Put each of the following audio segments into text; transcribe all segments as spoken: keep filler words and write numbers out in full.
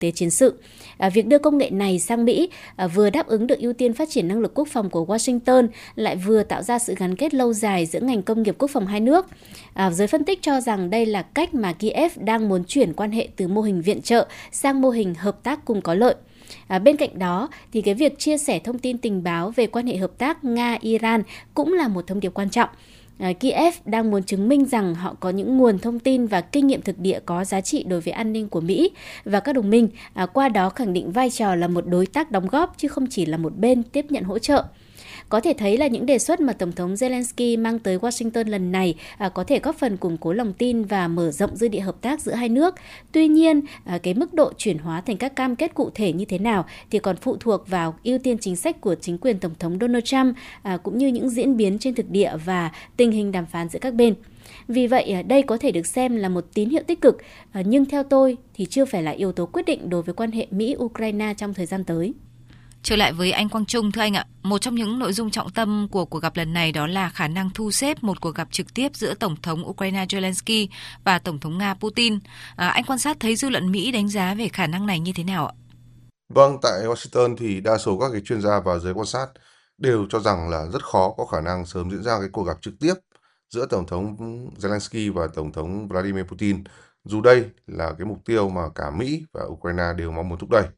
tế chiến sự. À, việc đưa công nghệ này sang Mỹ à, vừa đáp ứng được ưu tiên phát triển năng lực quốc phòng của Washington, lại vừa tạo ra sự gắn kết lâu dài giữa ngành công nghiệp quốc phòng hai nước. À, giới phân tích cho rằng đây là cách mà Kiev đang muốn chuyển quan hệ từ mô hình viện trợ sang mô hình hợp tác cùng có lợi. À, bên cạnh đó, thì cái việc chia sẻ thông tin tình báo về quan hệ hợp tác Nga-Iran cũng là một thông điệp quan trọng. À, Kiev đang muốn chứng minh rằng họ có những nguồn thông tin và kinh nghiệm thực địa có giá trị đối với an ninh của Mỹ và các đồng minh, à, qua đó khẳng định vai trò là một đối tác đóng góp chứ không chỉ là một bên tiếp nhận hỗ trợ. Có thể thấy là những đề xuất mà Tổng thống Zelensky mang tới Washington lần này à, có thể góp phần củng cố lòng tin và mở rộng dư địa hợp tác giữa hai nước. Tuy nhiên, à, cái mức độ chuyển hóa thành các cam kết cụ thể như thế nào thì còn phụ thuộc vào ưu tiên chính sách của chính quyền Tổng thống Donald Trump, à, cũng như những diễn biến trên thực địa và tình hình đàm phán giữa các bên. Vì vậy, đây có thể được xem là một tín hiệu tích cực, à, nhưng theo tôi thì chưa phải là yếu tố quyết định đối với quan hệ Mỹ-Ukraine trong thời gian tới. Trở lại với anh Quang Trung, thưa anh ạ, một trong những nội dung trọng tâm của cuộc gặp lần này đó là khả năng thu xếp một cuộc gặp trực tiếp giữa Tổng thống Ukraine Zelensky và Tổng thống Nga Putin. À, anh quan sát thấy dư luận Mỹ đánh giá về khả năng này như thế nào ạ? Vâng, tại Washington thì đa số các cái chuyên gia và giới quan sát đều cho rằng là rất khó có khả năng sớm diễn ra cái cuộc gặp trực tiếp giữa Tổng thống Zelensky và Tổng thống Vladimir Putin, dù đây là cái mục tiêu mà cả Mỹ và Ukraine đều mong muốn thúc đẩy.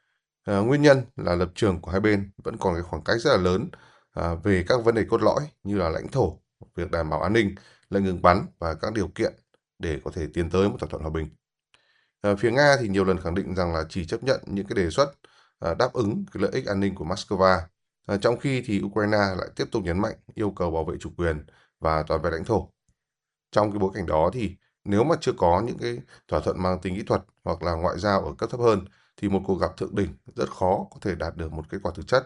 À, nguyên nhân là lập trường của hai bên vẫn còn cái khoảng cách rất là lớn à, về các vấn đề cốt lõi như là lãnh thổ, việc đảm bảo an ninh, lệnh ngừng bắn và các điều kiện để có thể tiến tới một thỏa thuận hòa bình. À, phía Nga thì nhiều lần khẳng định rằng là chỉ chấp nhận những cái đề xuất à, đáp ứng cái lợi ích an ninh của Moscow, à, trong khi thì Ukraine lại tiếp tục nhấn mạnh yêu cầu bảo vệ chủ quyền và toàn vẹn lãnh thổ. Trong cái bối cảnh đó thì nếu mà chưa có những cái thỏa thuận mang tính kỹ thuật hoặc là ngoại giao ở cấp thấp hơn thì một cuộc gặp thượng đỉnh rất khó có thể đạt được một kết quả thực chất.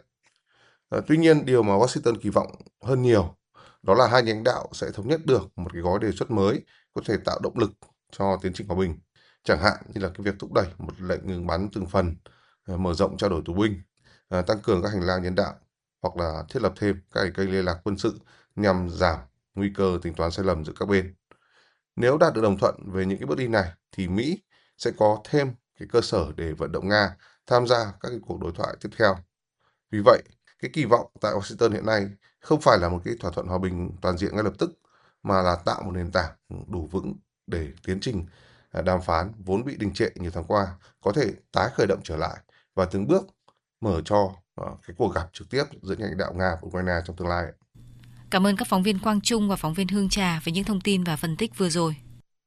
À, tuy nhiên, điều mà Washington kỳ vọng hơn nhiều đó là hai nhà lãnh đạo sẽ thống nhất được một cái gói đề xuất mới có thể tạo động lực cho tiến trình hòa bình, chẳng hạn như là cái việc thúc đẩy một lệnh ngừng bắn từng phần, à, mở rộng trao đổi tù binh, à, tăng cường các hành lang nhân đạo hoặc là thiết lập thêm các cái kênh liên lạc quân sự nhằm giảm nguy cơ tính toán sai lầm giữa các bên. Nếu đạt được đồng thuận về những cái bước đi này thì Mỹ sẽ có thêm cái cơ sở để vận động Nga tham gia các cái cuộc đối thoại tiếp theo. Vì vậy, cái kỳ vọng tại Washington hiện nay không phải là một cái thỏa thuận hòa bình toàn diện ngay lập tức, mà là tạo một nền tảng đủ vững để tiến trình đàm phán vốn bị đình trệ nhiều tháng qua có thể tái khởi động trở lại và từng bước mở cho cái cuộc gặp trực tiếp giữa lãnh đạo Nga và Ukraine trong tương lai. Cảm ơn các phóng viên Quang Trung và phóng viên Hương Trà với những thông tin và phân tích vừa rồi.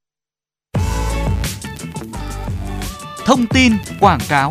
Thông tin quảng cáo.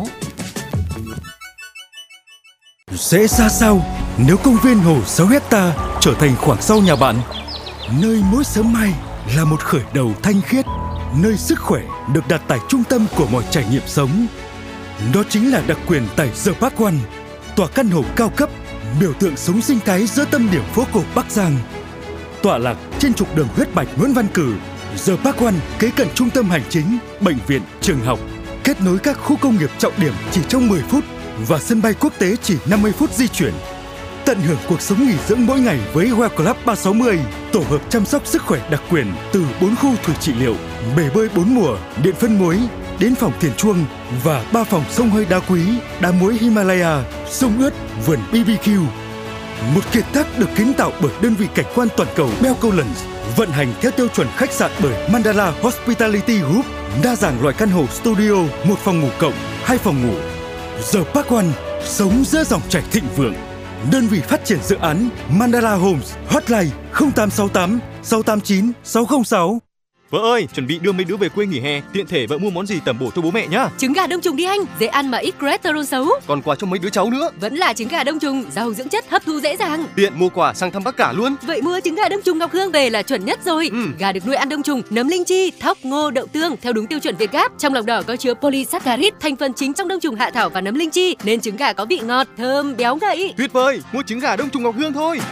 Sẽ ra sao nếu công viên hồ sáu hecta trở thành khoảng sau nhà bạn? Nơi mỗi sớm mai là một khởi đầu thanh khiết, nơi sức khỏe được đặt tại trung tâm của mọi trải nghiệm sống. Đó chính là đặc quyền tại The Park One, tòa căn hộ cao cấp, biểu tượng sống sinh thái giữa tâm điểm phố cổ Bắc Giang. Tọa lạc trên trục đường huyết mạch Nguyễn Văn Cử, The Park One kế cận trung tâm hành chính, bệnh viện, trường học, kết nối các khu công nghiệp trọng điểm chỉ trong mười phút và sân bay quốc tế chỉ năm mươi phút di chuyển. Tận hưởng cuộc sống nghỉ dưỡng mỗi ngày với Well Club ba sáu mươi, tổ hợp chăm sóc sức khỏe đặc quyền từ bốn khu thủy trị liệu, bể bơi bốn mùa, điện phân muối, đến phòng thiền chuông và ba phòng xông hơi đá quý, đá muối Himalaya, sông ướt, vườn bê bê quy. Một kiệt tác được kiến tạo bởi đơn vị cảnh quan toàn cầu Belcolens, vận hành theo tiêu chuẩn khách sạn bởi Mandala Hospitality Group, đa dạng loại căn hộ studio, một phòng ngủ cộng, hai phòng ngủ. The Park One, sống giữa dòng chảy thịnh vượng. Đơn vị phát triển dự án Mandala Homes, hotline không tám sáu tám sáu tám chín sáu không sáu. Vợ ơi, chuẩn bị đưa mấy đứa về quê nghỉ hè, tiện thể vợ mua món gì tẩm bổ cho bố mẹ nhá. Trứng gà đông trùng đi anh, dễ ăn mà ít cholesterol xấu. Còn quà cho mấy đứa cháu nữa. Vẫn là trứng gà đông trùng, giàu dưỡng chất, hấp thu dễ dàng. Tiện mua quà sang thăm bác cả luôn. Vậy mua trứng gà đông trùng Ngọc Hương về là chuẩn nhất rồi. Ừ. Gà được nuôi ăn đông trùng, nấm linh chi, thóc, ngô, đậu tương theo đúng tiêu chuẩn Việt Gáp. Trong lòng đỏ có chứa polysaccharide, thành phần chính trong đông trùng hạ thảo và nấm linh chi, nên trứng gà có vị ngọt, thơm, béo ngậy. Tuyệt vời, mua trứng gà đông trùng Ngọc Hương thôi.